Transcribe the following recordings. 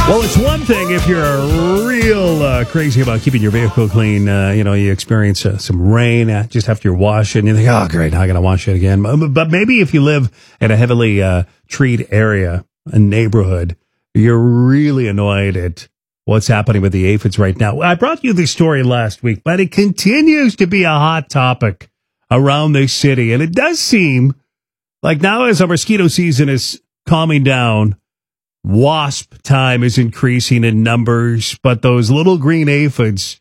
Well, it's one thing if you're real crazy about keeping your vehicle clean. You experience some rain just after you wash it, and you think, oh, great, now I got to wash it again. But maybe if you live in a heavily treed area, a neighborhood, you're really annoyed at what's happening with the aphids right now. I brought you this story last week, but it continues to be a hot topic around this city. And it does seem like now as our mosquito season is calming down, wasp time is increasing in numbers, but those little green aphids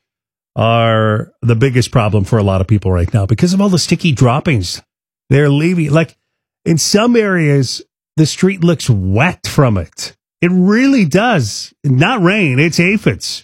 are the biggest problem for a lot of people right now because of all the sticky droppings they're leaving. Like in some areas, the street looks wet from it. It really does. Not rain, it's aphids.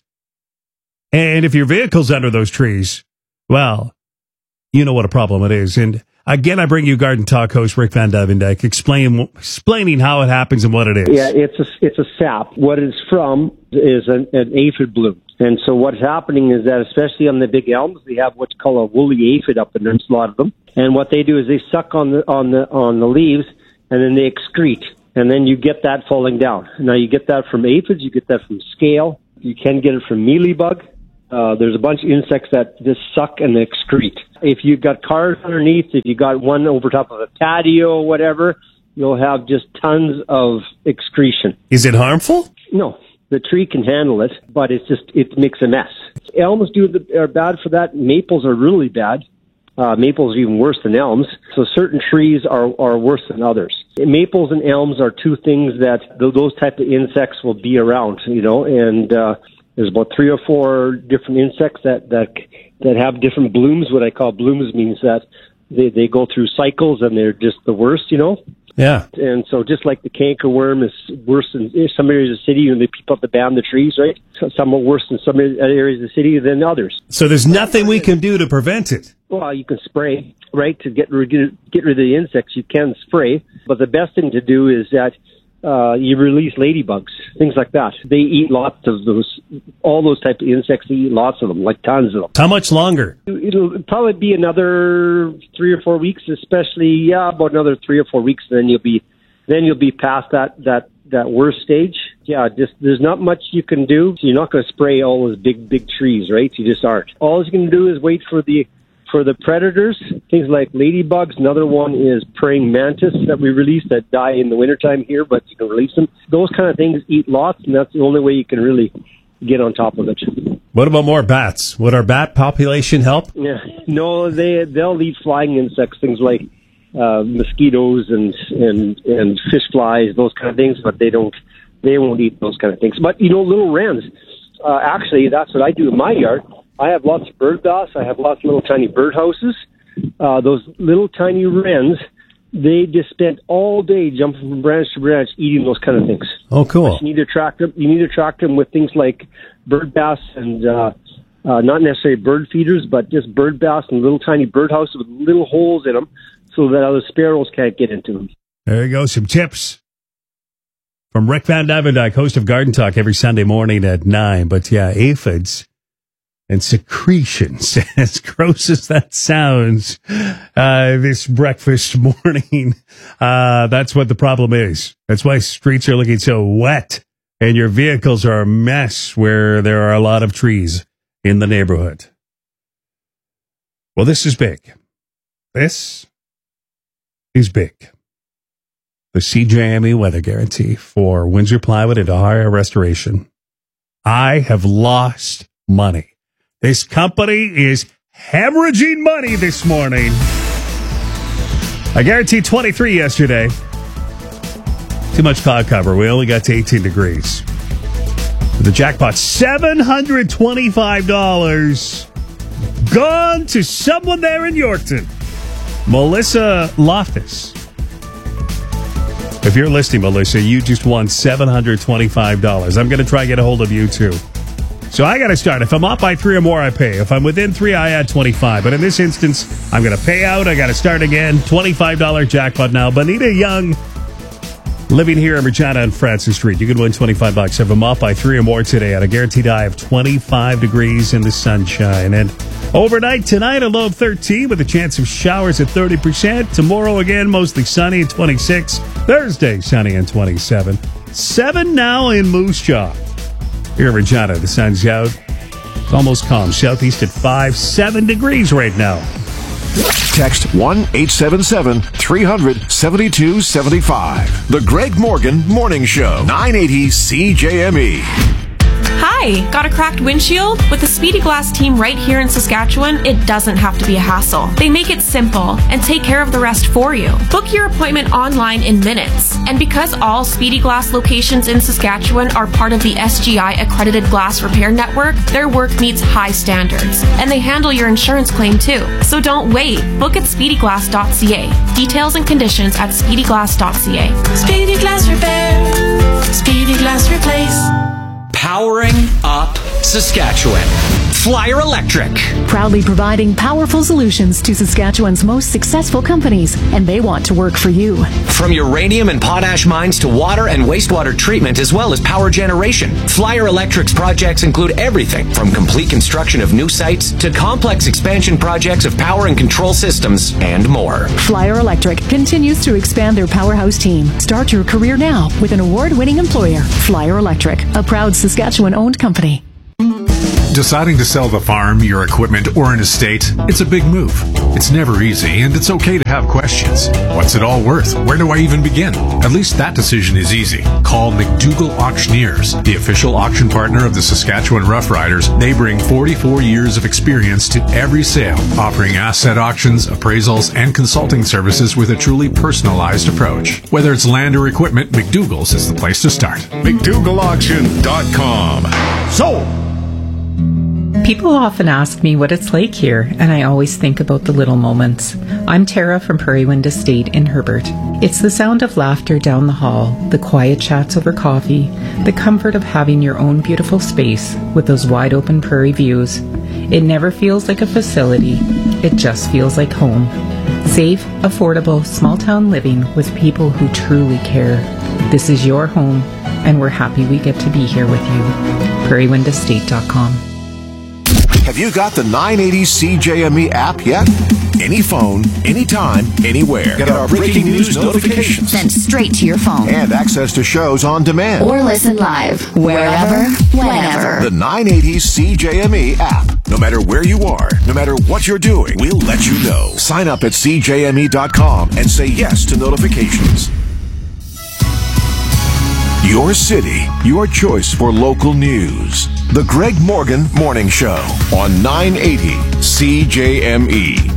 And if your vehicle's under those trees, well, you know what a problem it is. And again, I bring you Garden Talk host Rick Van Duivendijk explaining how it happens and what it is. Yeah, it's a sap. What it's from is an aphid bloom. And so what's happening is that, especially on the big elms, they have what's called a woolly aphid up in there, a lot of them. And what they do is they suck on the leaves, and then they excrete. And then you get that falling down. Now, you get that from aphids, you get that from scale, you can get it from mealybug. There's a bunch of insects that just suck and excrete. If you've got cars underneath, if you got one over top of a patio or whatever, you'll have just tons of excretion. Is it harmful? No. The tree can handle it, but it makes a mess. Elms are bad for that. Maples are really bad. Maples are even worse than elms. So certain trees are worse than others. Maples and elms are two things that those type of insects will be around, and there's about 3 or 4 different insects that have different blooms. What I call blooms means that they go through cycles and they're just the worst, Yeah. And so just like the cankerworm is worse in some areas of the city, and they peep up the band the trees, right? So some are worse in some areas of the city than others. So there's nothing we can do to prevent it. Well, you can spray, right? To get rid of the insects, you can spray. But the best thing to do is that you release ladybugs, things like that. They eat lots of all those type of insects. They eat lots of them, like tons of them. How much longer? It'll probably be another 3 or 4 weeks, especially about another 3 or 4 weeks. Then you'll be past that worst stage. Yeah, just there's not much you can do. You're not going to spray all those big trees, right? You just aren't. All you can do is wait for the predators, things like ladybugs. Another one is praying mantis that we release that die in the wintertime here, but you can release them. Those kind of things eat lots, and that's the only way you can really get on top of it. What about more bats? Would our bat population help? Yeah, no, they'll eat flying insects, things like mosquitoes and fish flies, those kind of things, but they won't eat those kind of things. But little wrens. Actually, that's what I do in my yard. I have lots of bird baths. I have lots of little tiny bird houses. Those little tiny wrens, they just spend all day jumping from branch to branch eating those kind of things. Oh, cool. You need to attract them. You need to attract them with things like bird baths and not necessarily bird feeders, but just bird baths and little tiny bird houses with little holes in them so that other sparrows can't get into them. There you go. Some tips from Rick Van Duivendijk, host of Garden Talk every Sunday morning at 9. But yeah, aphids and secretions, as gross as that sounds, this breakfast morning, that's what the problem is. That's why streets are looking so wet and your vehicles are a mess where there are a lot of trees in the neighborhood. Well, this is big. This is big. The CJME weather guarantee for Windsor Plywood and Ohio Restoration. I have lost money. This company is hemorrhaging money this morning. I guaranteed 23 yesterday. Too much cloud cover. We only got to 18 degrees. The jackpot, $725. Gone to someone there in Yorkton. Melissa Loftus. If you're listening, Melissa, you just won $725. I'm going to try to get a hold of you, too. So I got to start. If I'm up by 3 or more, I pay. If I'm within 3, I add 25. But in this instance, I'm going to pay out. I got to start again. $25 jackpot now. Bonita Young, living here in Regina on Francis Street. You could win $25. If I'm up by 3 or more today at a guaranteed high of 25 degrees in the sunshine. And overnight tonight, a low of 13 with a chance of showers at 30%. Tomorrow again, mostly sunny at 26. Thursday, sunny and 27. 7 now in Moose Jaw. Here in Regina, the sun's out. It's almost calm. Southeast at 7 degrees right now. Text 1-877-300-7275. The Greg Morgan Morning Show. 980 CJME. Hi, got a cracked windshield? With the Speedy Glass team right here in Saskatchewan, it doesn't have to be a hassle. They make it simple and take care of the rest for you. Book your appointment online in minutes. And because all Speedy Glass locations in Saskatchewan are part of the SGI accredited glass repair network, their work meets high standards. And they handle your insurance claim too. So don't wait. Book at speedyglass.ca. Details and conditions at speedyglass.ca. Speedy Glass Repair. Speedy Glass Replace. Powering up Saskatchewan. Flyer Electric. Proudly providing powerful solutions to Saskatchewan's most successful companies, and they want to work for you. From uranium and potash mines to water and wastewater treatment, as well as power generation, Flyer Electric's projects include everything from complete construction of new sites to complex expansion projects of power and control systems and more. Flyer Electric continues to expand their powerhouse team. Start your career now with an award-winning employer, Flyer Electric, a proud Saskatchewan-owned company. Deciding to sell the farm, your equipment, or an estate, it's a big move. It's never easy, and it's okay to have questions. What's it all worth? Where do I even begin? At least that decision is easy. Call McDougall Auctioneers, the official auction partner of the Saskatchewan Roughriders. They bring 44 years of experience to every sale, offering asset auctions, appraisals, and consulting services with a truly personalized approach. Whether it's land or equipment, McDougall's is the place to start. McDougallAuction.com. Sold! People often ask me what it's like here, and I always think about the little moments. I'm Tara from Prairie Wind Estate in Herbert. It's the sound of laughter down the hall, the quiet chats over coffee, the comfort of having your own beautiful space with those wide open prairie views. It never feels like a facility. It just feels like home. Safe, affordable, small town living with people who truly care. This is your home, and we're happy we get to be here with you. PrairieWindEstate.com. Have you got the 980 CJME app yet? Any phone, anytime, anywhere. Get our breaking news notifications. Sent straight to your phone. And access to shows on demand. Or listen live, wherever, whenever. The 980 CJME app. No matter where you are, no matter what you're doing, we'll let you know. Sign up at CJME.com and say yes to notifications. Your city, your choice for local news. The Greg Morgan Morning Show on 980 CJME.